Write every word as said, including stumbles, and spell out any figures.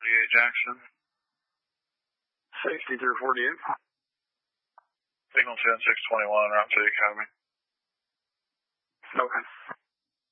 forty-eight Jackson. Safety through forty-eight. Signal ten six twenty-one, route to the Academy. Okay.